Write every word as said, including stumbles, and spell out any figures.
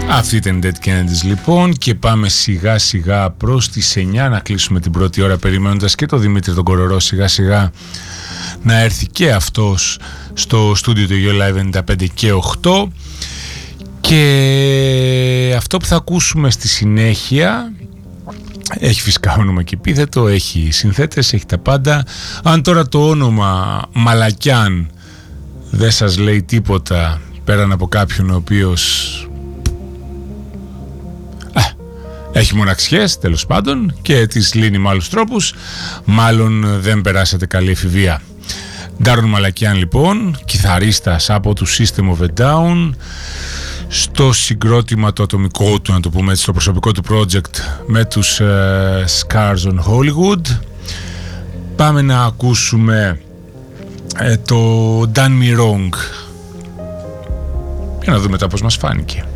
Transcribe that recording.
Αυτή ήταν η Dead Kennedys λοιπόν, και πάμε σιγά σιγά προς τις εννιά να κλείσουμε την πρώτη ώρα, περιμένοντας και το Δημήτρη τον Κορορό σιγά σιγά να έρθει και αυτός στο στούντιο του YouLive ενενήντα πέντε και οκτώ. Και αυτό που θα ακούσουμε στη συνέχεια έχει φυσικά όνομα και επίθετο, έχει συνθέτες, έχει τα πάντα. Αν τώρα το όνομα Μαλακιάν δεν σας λέει τίποτα πέραν από κάποιον ο οποίος α, έχει μοναξιές τέλος πάντων και τις λύνει με άλλους τρόπους, μάλλον δεν περάσατε καλή εφηβεία. Ντάρον Μαλακιάν λοιπόν, κιθαρίστας από του System of a Down, στο συγκρότημα το ατομικό του, να το πούμε έτσι, στο προσωπικό του project με τους uh, Scars on Hollywood. Πάμε να ακούσουμε uh, το Done Me Wrong για να δούμε τα πώς μας φάνηκε.